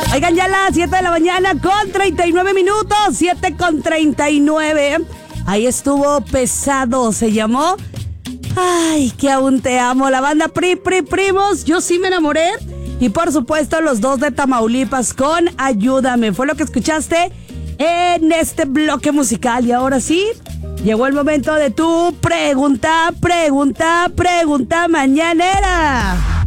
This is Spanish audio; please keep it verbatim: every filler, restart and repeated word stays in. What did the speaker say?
Oigan, ya las siete de la mañana con treinta y nueve minutos, siete con treinta y nueve. Ahí estuvo Pesado, se llamó Ay, que aún te amo. La banda Pri, Pri, Primos, Yo sí me enamoré. Y por supuesto los dos de Tamaulipas con Ayúdame. Fue lo que escuchaste en este bloque musical. Y ahora sí, llegó el momento de tu pregunta, pregunta, pregunta mañanera.